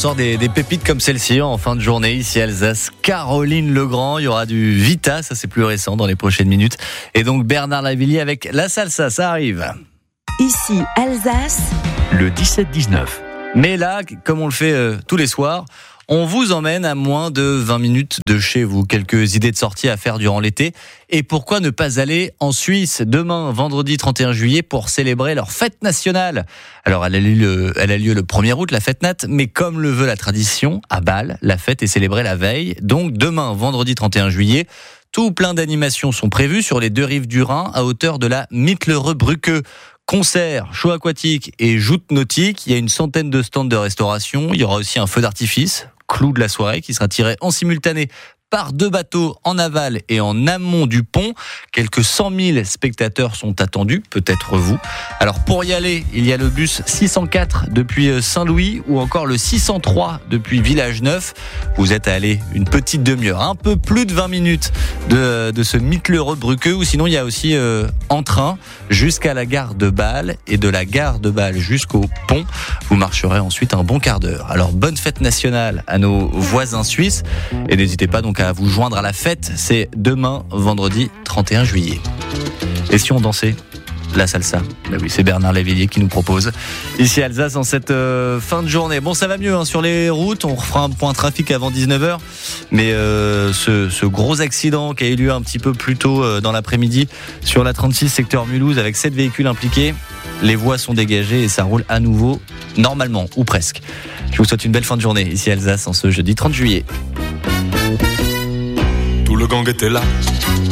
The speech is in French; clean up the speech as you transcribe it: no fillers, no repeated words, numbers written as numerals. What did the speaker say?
sort des pépites comme celle-ci en fin de journée ici à Alsace. Caroline Legrand, il y aura du Vita, ça c'est plus récent dans les prochaines minutes. Et donc Bernard Lavilliers avec la salsa, ça arrive. Ici Alsace, le 17-19. Mais là, comme on le fait tous les soirs, on vous emmène à moins de 20 minutes de chez vous. Quelques idées de sortie à faire durant l'été. Et pourquoi ne pas aller en Suisse demain, vendredi 31 juillet, pour célébrer leur fête nationale. Alors, elle a lieu le 1er août, la fête nat, mais comme le veut la tradition, à Bâle, la fête est célébrée la veille. Donc, demain, vendredi 31 juillet, tout plein d'animations sont prévues sur les deux rives du Rhin, à hauteur de la Mittlere Brücke. Concerts, shows aquatiques et joutes nautiques. Il y a une centaine de stands de restauration. Il y aura aussi un feu d'artifice, clou de la soirée, qui sera tiré en simultané par 2 bateaux en aval et en amont du pont. Quelques 100 000 spectateurs sont attendus, peut-être vous. Alors pour y aller, il y a le bus 604 depuis Saint-Louis ou encore le 603 depuis Village-Neuf. Vous êtes à aller une petite demi-heure, un peu plus de 20 minutes de ce Mittlere Brücke, ou sinon il y a aussi en train jusqu'à la gare de Bâle et de la gare de Bâle jusqu'au pont. Vous marcherez ensuite un bon quart d'heure. Alors bonne fête nationale à nos voisins suisses et n'hésitez pas donc à vous joindre à la fête. C'est demain, vendredi 31 juillet. Et si on dansait la salsa? Ben oui, c'est Bernard Lavilliers qui nous propose ici à Alsace en cette fin de journée. Bon, ça va mieux sur les routes. On refera un point trafic avant 19h. Mais ce gros accident qui a eu lieu un petit peu plus tôt dans l'après-midi sur la 36 secteur Mulhouse avec 7 véhicules impliqués, les voies sont dégagées et ça roule à nouveau normalement, ou presque. Je vous souhaite une belle fin de journée ici à Alsace en ce jeudi 30 juillet. Tout le gang était là.